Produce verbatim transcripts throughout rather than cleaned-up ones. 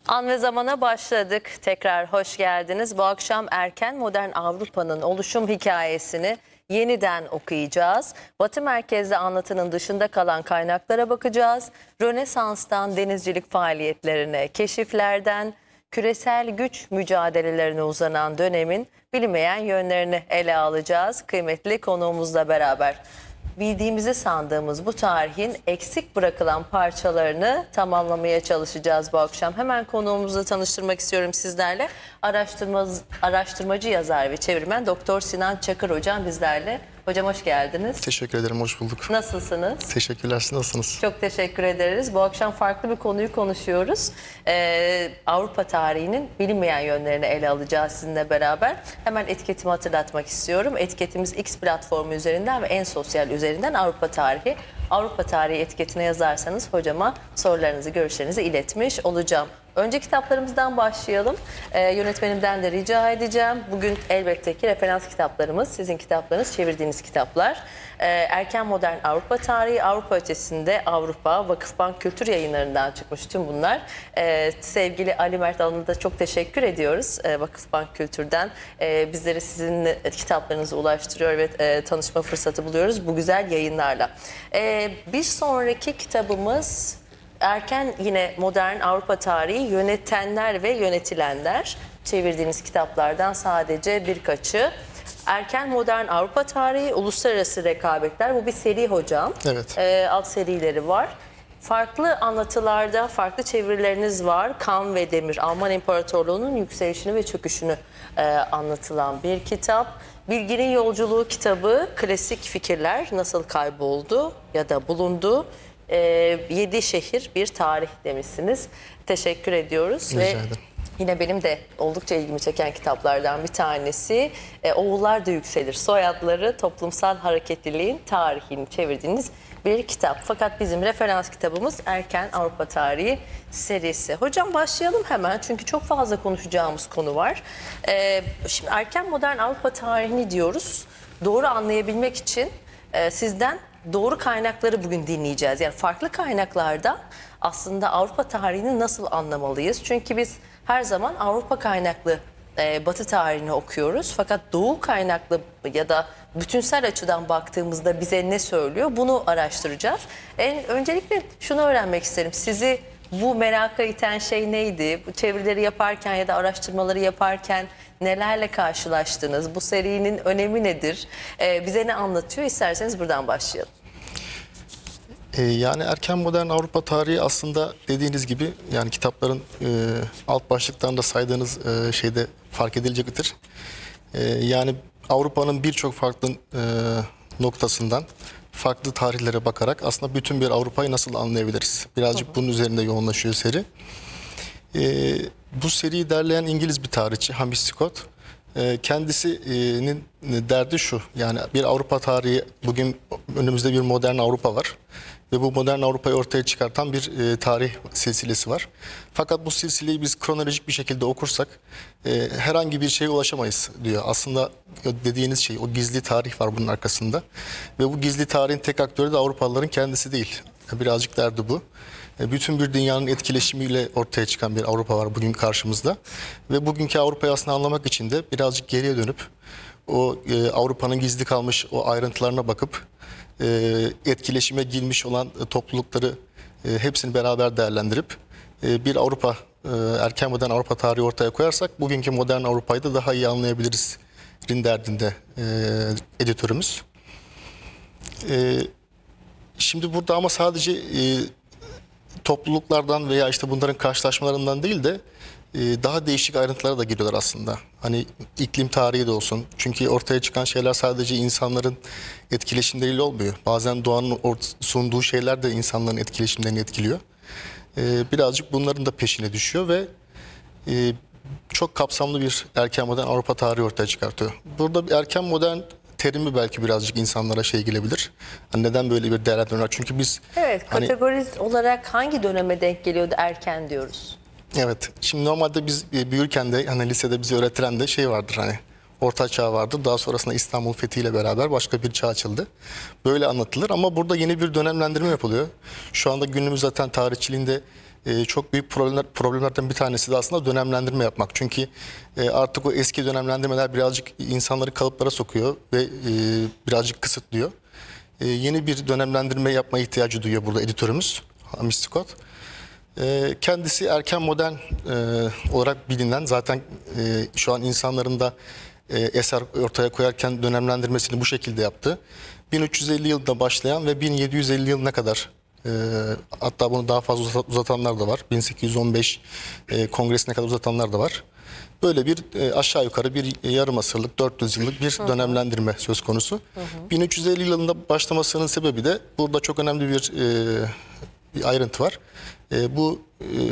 An ve zamana başladık. Tekrar hoş geldiniz. Bu akşam erken modern Avrupa'nın oluşum hikayesini yeniden okuyacağız. Batı merkezli anlatının dışında kalan kaynaklara bakacağız. Rönesans'tan denizcilik faaliyetlerine, keşiflerden küresel güç mücadelelerine uzanan dönemin bilinmeyen yönlerini ele alacağız. Kıymetli konuğumuzla beraber. Bildiğimizi sandığımız bu tarihin eksik bırakılan parçalarını tamamlamaya çalışacağız bu akşam. Hemen konuğumuzla tanıştırmak istiyorum sizlerle. Araştırma, araştırmacı yazar ve çevirmen Doktor Sinan Çakır hocam bizlerle. Hocam hoş geldiniz. Teşekkür ederim, hoş bulduk. Nasılsınız? Teşekkürler, siz nasılsınız? Çok teşekkür ederiz. Bu akşam farklı bir konuyu konuşuyoruz. Ee, Avrupa tarihinin bilinmeyen yönlerini ele alacağız sizinle beraber. Hemen etiketimi hatırlatmak istiyorum. Etiketimiz X platformu üzerinden ve En Sosyal üzerinden Avrupa tarihi. Avrupa tarihi etiketine yazarsanız hocama sorularınızı, görüşlerinizi iletmiş olacağım. Önce kitaplarımızdan başlayalım. Ee, yönetmenimden de rica edeceğim. Bugün elbette ki referans kitaplarımız, sizin kitaplarınız, çevirdiğiniz kitaplar. Ee, Erken Modern Avrupa Tarihi, Avrupa Ötesinde Avrupa, Vakıfbank Kültür Yayınları'ndan çıkmış tüm bunlar. Ee, sevgili Ali Mert Alan'a da çok teşekkür ediyoruz ee, Vakıfbank Kültür'den. Ee, bizleri sizin kitaplarınızı ulaştırıyor ve e, tanışma fırsatı buluyoruz bu güzel yayınlarla. Ee, bir sonraki kitabımız... Erken yine modern Avrupa tarihi, yönetenler ve yönetilenler. Çevirdiğiniz kitaplardan sadece birkaçı. Erken modern Avrupa tarihi, uluslararası rekabetler. Bu bir seri hocam. Evet. Ee, alt serileri var. Farklı anlatılarda farklı çevirileriniz var. Kan ve Demir, Alman İmparatorluğu'nun yükselişini ve çöküşünü e, anlatılan bir kitap. Bilginin Yolculuğu kitabı, klasik fikirler nasıl kayboldu ya da bulundu. E, yedi şehir bir tarih demişsiniz. Teşekkür ediyoruz. Rica ve ederim. Yine benim de oldukça ilgimi çeken kitaplardan bir tanesi e, Oğullar da Yükselir. Soyadları toplumsal hareketliliğin tarihini çevirdiğiniz bir kitap. Fakat bizim referans kitabımız Erken Avrupa Tarihi serisi. Hocam başlayalım hemen çünkü çok fazla konuşacağımız konu var. E, şimdi erken modern Avrupa tarihini diyoruz. Doğru anlayabilmek için e, sizden doğru kaynakları bugün dinleyeceğiz. Yani farklı kaynaklarda aslında Avrupa tarihini nasıl anlamalıyız? Çünkü biz her zaman Avrupa kaynaklı e, Batı tarihini okuyoruz. Fakat Doğu kaynaklı ya da bütünsel açıdan baktığımızda bize ne söylüyor? Bunu araştıracağız. En öncelikle şunu öğrenmek isterim. Sizi bu meraka iten şey neydi? Bu çevirileri yaparken ya da araştırmaları yaparken nelerle karşılaştınız? Bu serinin önemi nedir? Ee, bize ne anlatıyor? İsterseniz buradan başlayalım. Ee, yani erken modern Avrupa tarihi aslında dediğiniz gibi yani kitapların e, alt başlıklarında saydığınız e, şeyde fark edilecektir. E, yani Avrupa'nın birçok farklı e, noktasından farklı tarihlere bakarak aslında bütün bir Avrupa'yı nasıl anlayabiliriz? Birazcık hı hı. bunun üzerinde yoğunlaşıyor seri. E, bu seriyi derleyen İngiliz bir tarihçi Hamish Scott. Kendisinin derdi şu, yani bir Avrupa tarihi, bugün önümüzde bir modern Avrupa var ve bu modern Avrupa'yı ortaya çıkartan bir e, tarih silsilesi var. Fakat bu silsileyi biz kronolojik bir şekilde okursak e, herhangi bir şeye ulaşamayız diyor. Aslında dediğiniz şey, o gizli tarih var bunun arkasında ve bu gizli tarihin tek aktörü de Avrupalıların kendisi değil. Birazcık derdi bu. Bütün bir dünyanın etkileşimiyle ortaya çıkan bir Avrupa var bugün karşımızda. Ve bugünkü Avrupa'yı aslında anlamak için de birazcık geriye dönüp o e, Avrupa'nın gizli kalmış o ayrıntılarına bakıp e, etkileşime girmiş olan e, toplulukları e, hepsini beraber değerlendirip e, bir Avrupa, e, erken modern Avrupa tarihi ortaya koyarsak bugünkü modern Avrupa'yı da daha iyi anlayabiliriz derdinde e, editörümüz. E, şimdi burada ama sadece e, topluluklardan veya işte bunların karşılaşmalarından değil de e, daha değişik ayrıntılara da giriyorlar aslında. Hani iklim tarihi de olsun. Çünkü ortaya çıkan şeyler sadece insanların etkileşimleriyle olmuyor. Bazen doğanın sunduğu şeyler de insanların etkileşimlerini etkiliyor. E, birazcık bunların da peşine düşüyor ve e, çok kapsamlı bir erken modern Avrupa tarihi ortaya çıkartıyor. Burada bir erken modern terimi belki birazcık insanlara şey gelebilir. Hani neden böyle bir değerlendirme var? Çünkü biz... Evet, hani, kategori olarak hangi döneme denk geliyordu erken diyoruz? Evet. Şimdi normalde biz büyürken de hani lisede bize öğretilen de şey vardır hani Orta Çağ vardı. Daha sonrasında İstanbul fethiyle beraber başka bir çağ açıldı. Böyle anlatılır ama burada yeni bir dönemlendirme yapılıyor. Şu anda günümüz zaten tarihçiliğinde e, çok büyük problemler problemlerden bir tanesi de aslında dönemlendirme yapmak. Çünkü e, artık o eski dönemlendirmeler birazcık insanları kalıplara sokuyor ve e, birazcık kısıtlıyor. E, yeni bir dönemlendirme yapma ihtiyacı duyuyor burada editörümüz Hamish Scott. E, kendisi erken modern e, olarak bilinen, zaten e, şu an insanların da e, eser ortaya koyarken dönemlendirmesini bu şekilde yaptı. bin üç yüz elli yılında başlayan ve bin yedi yüz elli yılına kadar, e, hatta bunu daha fazla uzatanlar da var. bin sekiz yüz on beş e, kongresine kadar uzatanlar da var. Böyle bir e, aşağı yukarı bir yarım asırlık, dört yüz yıllık bir dönemlendirme söz konusu. Hı hı. bin üç yüz elli yılında başlamasının sebebi de burada çok önemli bir, e, bir ayrıntı var. E, bu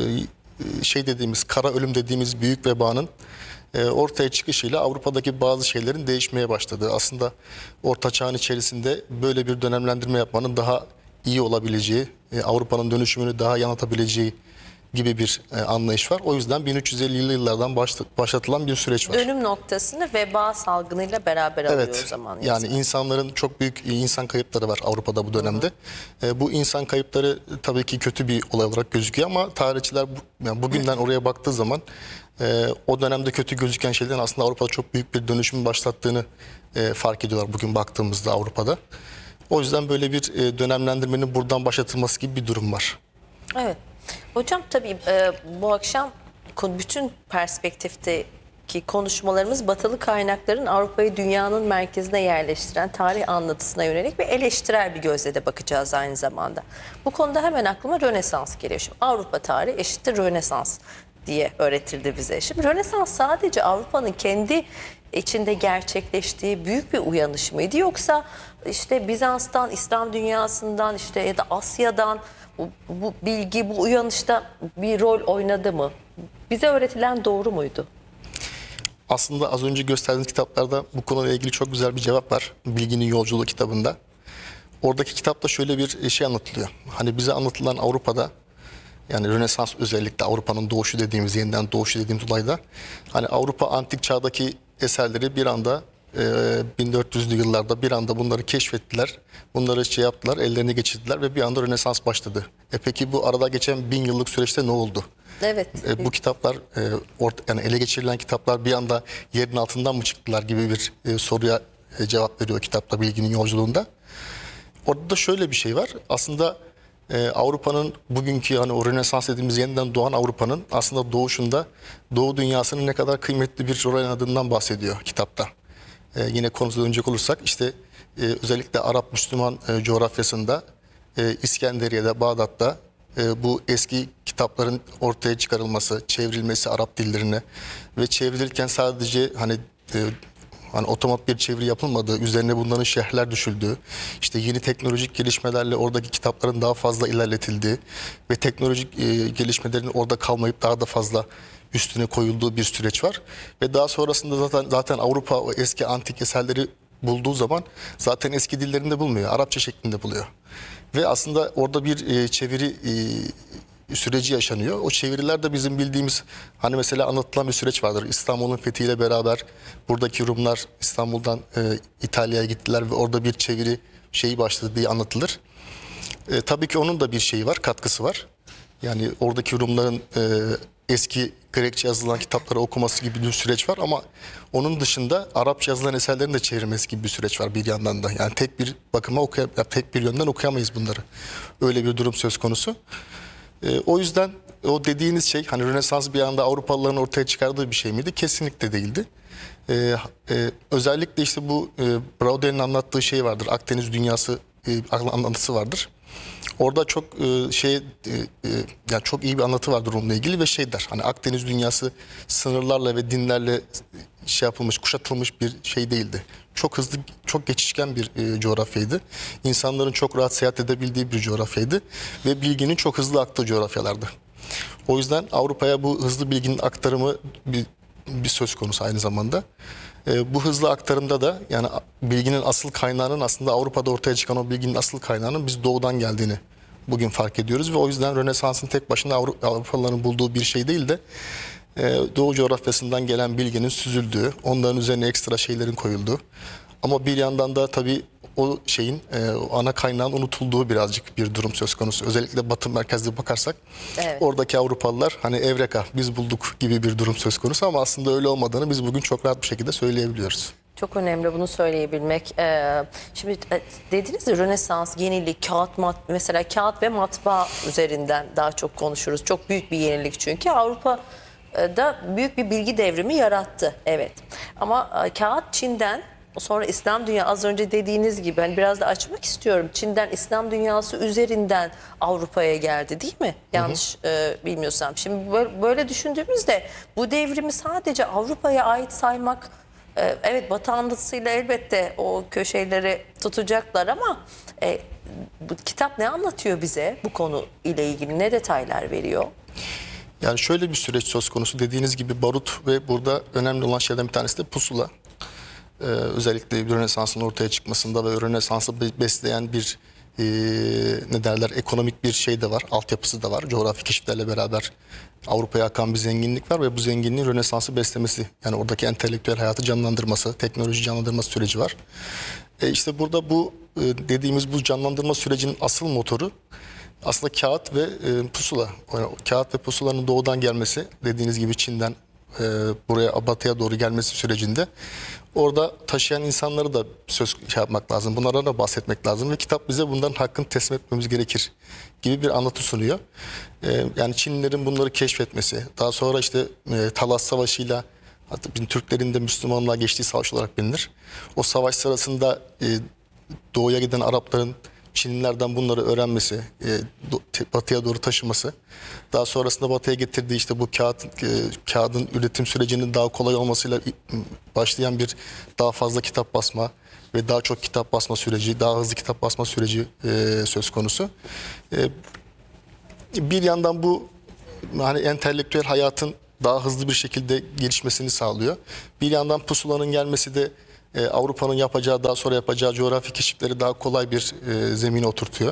e, şey dediğimiz, kara ölüm dediğimiz büyük vebanın e, ortaya çıkışıyla Avrupa'daki bazı şeylerin değişmeye başladığı. Aslında Orta Çağ'ın içerisinde böyle bir dönemlendirme yapmanın daha iyi olabileceği, e, Avrupa'nın dönüşümünü daha yanıltabileceği gibi bir e, anlayış var. O yüzden bin üç yüz elli yıllardan başlatılan bir süreç var. Dönüm noktasını veba salgınıyla beraber alıyor Evet, o zaman. yani yazın. insanların çok büyük insan kayıpları var Avrupa'da bu dönemde. Hı hı. E, bu insan kayıpları tabii ki kötü bir olay olarak gözüküyor ama tarihçiler bu, yani bugünden oraya baktığı zaman e, o dönemde kötü gözüken şeylerin aslında Avrupa'da çok büyük bir dönüşüm başlattığını e, fark ediyorlar bugün baktığımızda Avrupa'da. O yüzden böyle bir e, dönemlendirmenin buradan başlatılması gibi bir durum var. Evet. Hocam tabii e, bu akşam bütün perspektifteki konuşmalarımız batılı kaynakların Avrupa'yı dünyanın merkezine yerleştiren tarih anlatısına yönelik ve eleştirel bir gözle de bakacağız aynı zamanda. Bu konuda hemen aklıma Rönesans geliyor. Şimdi Avrupa tarihi eşittir Rönesans diye öğretildi bize. Şimdi Rönesans sadece Avrupa'nın kendi içinde gerçekleştiği büyük bir uyanış mıydı? Yoksa işte Bizans'tan, İslam dünyasından, işte ya da Asya'dan bu, bu bilgi, bu uyanışta bir rol oynadı mı? Bize öğretilen doğru muydu? Aslında az önce gösterdiğiniz kitaplarda bu konuyla ilgili çok güzel bir cevap var. Bilginin Yolculuğu kitabında. Oradaki kitapta şöyle bir şey anlatılıyor. Hani bize anlatılan Avrupa'da, yani Rönesans özellikle Avrupa'nın doğuşu dediğimiz, yeniden doğuşu dediğimiz olayda, hani Avrupa antik çağdaki eserleri bir anda e, bin dört yüzlü yıllarda bir anda bunları keşfettiler. Bunları şey yaptılar, ellerine geçirdiler ve bir anda Rönesans başladı. E peki bu arada geçen bin yıllık süreçte ne oldu? Evet. E, bu kitaplar, e, orta, yani ele geçirilen kitaplar bir anda yerin altından mı çıktılar gibi bir e, soruya e, cevap veriyor kitapta Bilginin Yolculuğunda. Orada da şöyle bir şey var. Aslında e, Avrupa'nın bugünkü, hani o Rönesans dediğimiz yeniden doğan Avrupa'nın aslında doğuşunda Doğu dünyasının ne kadar kıymetli bir rol oynadığından bahsediyor kitapta. E, yine konumuza dönecek olursak işte e, özellikle Arap Müslüman e, coğrafyasında, e, İskenderiye'de, Bağdat'ta e, bu eski kitapların ortaya çıkarılması, çevrilmesi Arap dillerine ve çevrilirken sadece hani e, hani otomat bir çeviri yapılmadığı, üzerine bunların şerhler düşüldüğü, işte yeni teknolojik gelişmelerle oradaki kitapların daha fazla ilerletildiği ve teknolojik e, gelişmelerin orada kalmayıp daha da fazla üstüne koyulduğu bir süreç var. Ve daha sonrasında zaten zaten Avrupa o eski antik eserleri bulduğu zaman zaten eski dillerinde bulmuyor, Arapça şeklinde buluyor. Ve aslında orada bir e, çeviri e, süreci yaşanıyor. O çeviriler de bizim bildiğimiz, hani mesela anlatılan bir süreç vardır. İstanbul'un fethiyle beraber buradaki Rumlar İstanbul'dan e, İtalya'ya gittiler ve orada bir çeviri şeyi başladı diye anlatılır. E, tabii ki onun da bir şeyi var, katkısı var. Yani oradaki Rumların e, eski Grekçe yazılan kitapları okuması gibi bir süreç var ama onun dışında Arapça yazılan eserlerin de çevirmesi gibi bir süreç var bir yandan da. Yani tek bir bakıma okuyam, tek bir yönden okuyamayız bunları. Öyle bir durum söz konusu. E, o yüzden o dediğiniz şey, hani Rönesans bir anda Avrupalıların ortaya çıkardığı bir şey miydi? Kesinlikle değildi. E, e, özellikle işte bu e, Braudel'in anlattığı şey vardır. Akdeniz dünyası e, anlatısı vardır. Orada çok e, şey e, e, yani çok iyi bir anlatı vardır onunla ilgili ve şey der. Hani Akdeniz dünyası sınırlarla ve dinlerle şey yapılmış, kuşatılmış bir şey değildi. Çok hızlı, çok geçişken bir e, coğrafyaydı. İnsanların çok rahat seyahat edebildiği bir coğrafyaydı ve bilginin çok hızlı aktığı coğrafyalardı. O yüzden Avrupa'ya bu hızlı bilginin aktarımı bir, bir söz konusu aynı zamanda. E, bu hızlı aktarımda da yani bilginin asıl kaynağının, aslında Avrupa'da ortaya çıkan o bilginin asıl kaynağının biz doğudan geldiğini bugün fark ediyoruz ve o yüzden Rönesans'ın tek başına Avru- Avrupalıların bulduğu bir şey değil de e, Doğu coğrafyasından gelen bilginin süzüldüğü, onların üzerine ekstra şeylerin koyulduğu. Ama bir yandan da tabii o şeyin e, o ana kaynağın unutulduğu birazcık bir durum söz konusu. Özellikle Batı merkezli bakarsak Evet. oradaki Avrupalılar hani evreka biz bulduk gibi bir durum söz konusu ama aslında öyle olmadığını biz bugün çok rahat bir şekilde söyleyebiliyoruz. Çok önemli bunu söyleyebilmek. Ee, şimdi e, dediniz ya Rönesans, yenilik, kağıt, mat, mesela kağıt ve matbaa üzerinden daha çok konuşuruz. Çok büyük bir yenilik çünkü Avrupa'da büyük bir bilgi devrimi yarattı. Evet. Ama e, kağıt Çin'den, sonra İslam dünya, az önce dediğiniz gibi hani biraz da açmak istiyorum. Çin'den İslam dünyası üzerinden Avrupa'ya geldi değil mi? Yanlış e, bilmiyorsam. Şimdi böyle, böyle düşündüğümüzde bu devrimi sadece Avrupa'ya ait saymak, e, evet Batı anlatısıyla elbette o köşeleri tutacaklar ama e, bu kitap ne anlatıyor bize bu konu ile ilgili, ne detaylar veriyor? Yani şöyle bir süreç söz konusu, dediğiniz gibi barut ve burada önemli olan şeylerden bir tanesi de pusula. Ee, özellikle Rönesans'ın ortaya çıkmasında ve Rönesans'ı be- besleyen bir e, ne derler ekonomik bir şey de var, altyapısı da var. Coğrafi keşiflerle beraber Avrupa'ya akan bir zenginlik var ve bu zenginliğin Rönesans'ı beslemesi, yani oradaki entelektüel hayatı canlandırması, teknoloji canlandırması süreci var. E işte burada bu e, dediğimiz bu canlandırma sürecinin asıl motoru aslında kağıt ve e, pusula. Yani kağıt ve pusulanın doğudan gelmesi, dediğiniz gibi Çin'den e, buraya batıya doğru gelmesi sürecinde orada taşıyan insanları da söz şey yapmak lazım. Bunlara da bahsetmek lazım ve kitap bize bunların hakkını teslim etmemiz gerekir gibi bir anlatı sunuyor. E, yani Çinlilerin bunları keşfetmesi, daha sonra işte e, Talas Savaşı'yla, hatta bizim Türklerin de Müslümanlığa geçtiği savaş olarak bilinir. O savaş sırasında e, doğuya giden Arapların Çinlilerden bunları öğrenmesi, e, do, te, batıya doğru taşıması, daha sonrasında batıya getirdiği işte bu kağıt, e, kağıdın üretim sürecinin daha kolay olmasıyla başlayan bir daha fazla kitap basma ve daha çok kitap basma süreci, daha hızlı kitap basma süreci e, söz konusu. E, bir yandan bu hani entelektüel hayatın daha hızlı bir şekilde gelişmesini sağlıyor. Bir yandan pusulanın gelmesi de e, Avrupa'nın yapacağı, daha sonra yapacağı coğrafi keşifleri daha kolay bir e, zemine oturtuyor.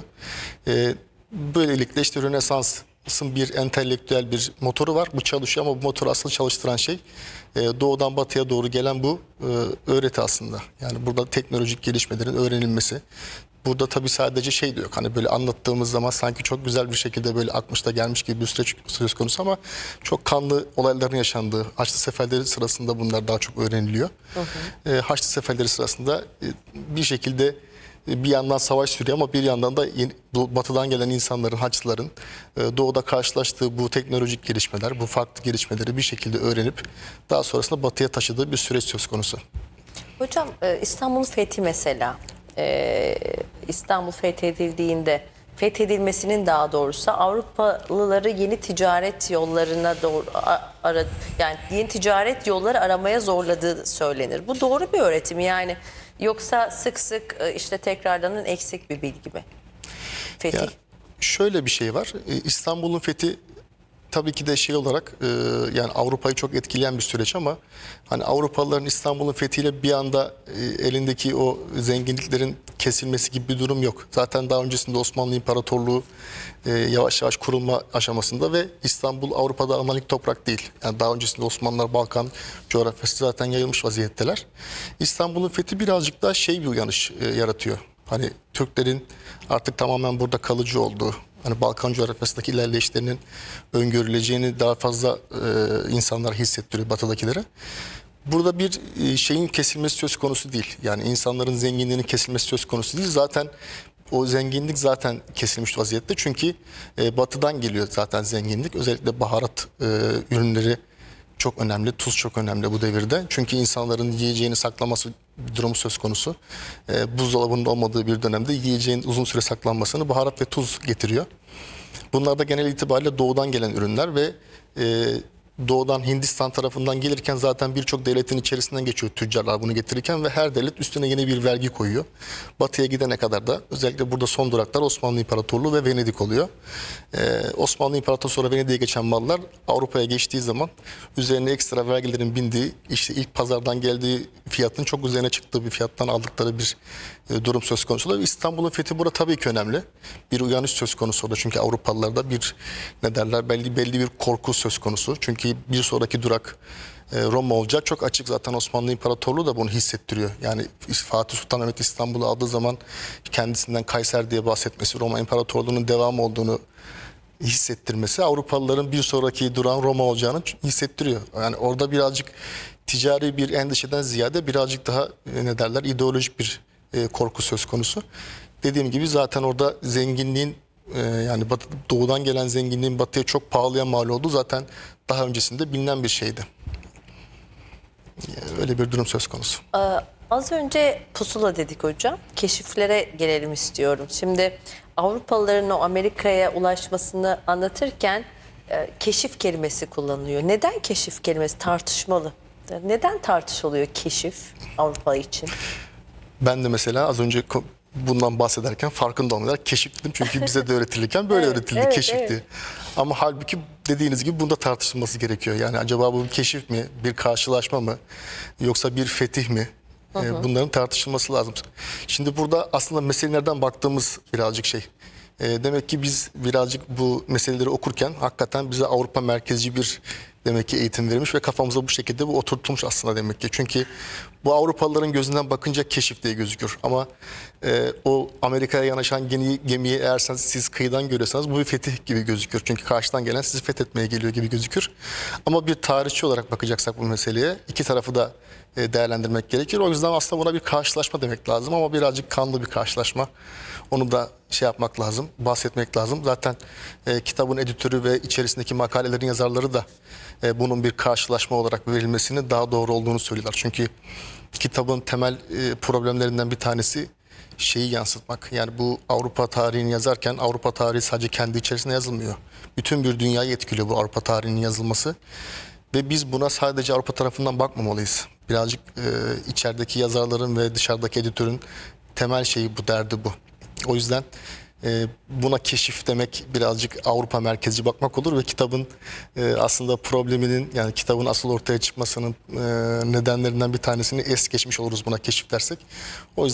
E, böylelikle işte Rönesans'ın bir entelektüel bir motoru var. Bu çalışıyor ama bu motoru asıl çalıştıran şey e, doğudan batıya doğru gelen bu e, öğreti aslında. Yani burada teknolojik gelişmelerin öğrenilmesi. Burada tabii sadece şey de yok. Hani böyle anlattığımız zaman sanki çok güzel bir şekilde böyle akmış da gelmiş gibi bir süreç söz konusu ama çok kanlı olayların yaşandığı Haçlı Seferleri sırasında bunlar daha çok öğreniliyor. Hı hı. E, Haçlı Seferleri sırasında e, bir şekilde e, bir yandan savaş sürüyor ama bir yandan da yeni, doğu, batıdan gelen insanların, Haçlıların e, doğuda karşılaştığı bu teknolojik gelişmeler, bu farklı gelişmeleri bir şekilde öğrenip daha sonrasında batıya taşıdığı bir süreç söz konusu. Hocam e, İstanbul'un fethi mesela. Ee, İstanbul fethedildiğinde, fethedilmesinin daha doğrusu Avrupalıları yeni ticaret yollarına doğru ara, yani yeni ticaret yolları aramaya zorladığı söylenir. Bu doğru bir öğretim yani, yoksa sık sık işte tekrarlanan eksik bir bilgi mi? Fethi. Ya, şöyle bir şey var. İstanbul'un fethi tabii ki de şey olarak e, yani Avrupa'yı çok etkileyen bir süreç ama hani Avrupalıların İstanbul'un fethiyle bir anda e, elindeki o zenginliklerin kesilmesi gibi bir durum yok. Zaten daha öncesinde Osmanlı İmparatorluğu e, yavaş yavaş kurulma aşamasında ve İstanbul Avrupa'da alınan ilk toprak değil. Yani daha öncesinde Osmanlılar Balkan coğrafyası zaten yayılmış vaziyetteler. İstanbul'un fethi birazcık daha şey bir uyanış e, yaratıyor. Hani Türklerin artık tamamen burada kalıcı olduğu, hani Balkan coğrafyasındaki ilerleyişlerinin öngörüleceğini daha fazla e, insanlar hissettiriyor batıdakilere. Burada bir e, şeyin kesilmesi söz konusu değil. Yani insanların zenginliğinin kesilmesi söz konusu değil. Zaten o zenginlik zaten kesilmiş vaziyette. Çünkü e, batıdan geliyor zaten zenginlik. Özellikle baharat e, ürünleri çok önemli, tuz çok önemli bu devirde. Çünkü insanların yiyeceğini saklaması bir durum söz konusu. E, buzdolabının olmadığı bir dönemde yiyeceğin uzun süre saklanmasını baharat ve tuz getiriyor. Bunlar da genel itibariyle doğudan gelen ürünler ve e, doğudan Hindistan tarafından gelirken zaten birçok devletin içerisinden geçiyor tüccarlar bunu getirirken ve her devlet üstüne yeni bir vergi koyuyor. Batıya gidene kadar da özellikle burada son duraklar Osmanlı İmparatorluğu ve Venedik oluyor. Ee, Osmanlı İmparatorluğu sonra Venedik'e geçen mallar Avrupa'ya geçtiği zaman üzerine ekstra vergilerin bindiği, işte ilk pazardan geldiği fiyatın çok üzerine çıktığı bir fiyattan aldıkları bir e, durum söz konusu oluyor. İstanbul'un fethi burada tabii ki önemli. Bir uyanış söz konusu orada çünkü Avrupalılarda bir ne derler belli belli bir korku söz konusu. Çünkü Çünkü bir sonraki durak e, Roma olacak. Çok açık, zaten Osmanlı İmparatorluğu da bunu hissettiriyor. Yani Fatih Sultan Mehmet İstanbul'u aldığı zaman kendisinden Kayser diye bahsetmesi, Roma İmparatorluğu'nun devamı olduğunu hissettirmesi Avrupalıların bir sonraki durağın Roma olacağını hissettiriyor. Yani orada birazcık ticari bir endişeden ziyade birazcık daha e, ne derler ideolojik bir e, korku söz konusu. Dediğim gibi zaten orada zenginliğin e, yani batı- doğudan gelen zenginliğin batıya çok pahalıya mal olduğu zaten daha öncesinde bilinen bir şeydi. Yani öyle bir durum söz konusu. Ee, Az önce pusula dedik hocam. Keşiflere gelelim istiyorum. Şimdi Avrupalıların o Amerika'ya ulaşmasını anlatırken e, keşif kelimesi kullanılıyor. Neden keşif kelimesi tartışmalı? Neden tartışılıyor keşif Avrupa için? Ben de mesela az önce ko- bundan bahsederken farkında olmadan keşif dedim. Çünkü bize de öğretilirken böyle Evet, öğretildi, evet, keşifti. evet. Ama halbuki dediğiniz gibi bunda tartışılması gerekiyor. Yani acaba bu bir keşif mi, bir karşılaşma mı, yoksa bir fetih mi? Ee, Bunların tartışılması lazım. Şimdi burada aslında meselelerden baktığımız birazcık şey. Ee, demek ki biz birazcık bu meseleleri okurken hakikaten bize Avrupa merkezci bir demek ki eğitim verilmiş ve kafamıza bu şekilde bu oturtulmuş aslında demek ki. Çünkü bu Avrupalıların gözünden bakınca keşif diye gözüküyor. Ama e, o Amerika'ya yanaşan gemi, gemiyi eğer siz, siz kıyıdan görüyorsanız bu bir fetih gibi gözüküyor. Çünkü karşıdan gelen sizi fethetmeye geliyor gibi gözükür. Ama bir tarihçi olarak bakacaksak bu meseleye iki tarafı da e, değerlendirmek gerekir. O yüzden aslında buna bir karşılaşma demek lazım ama birazcık kanlı bir karşılaşma. Onu da şey yapmak lazım, bahsetmek lazım. Zaten e, kitabın editörü ve içerisindeki makalelerin yazarları da e, bunun bir karşılaşma olarak verilmesini daha doğru olduğunu söylüyorlar. Çünkü kitabın temel e, problemlerinden bir tanesi şeyi yansıtmak. Yani bu Avrupa tarihini yazarken Avrupa tarihi sadece kendi içerisinde yazılmıyor. Bütün bir dünyayı etkiliyor bu Avrupa tarihinin yazılması. Ve biz buna sadece Avrupa tarafından bakmamalıyız. Birazcık e, içerideki yazarların ve dışarıdaki editörün temel şeyi bu, derdi bu. O yüzden e, buna keşif demek birazcık Avrupa merkezci bakmak olur ve kitabın e, aslında probleminin, yani kitabın asıl ortaya çıkmasının e, nedenlerinden bir tanesini es geçmiş oluruz buna keşif dersek. O yüzden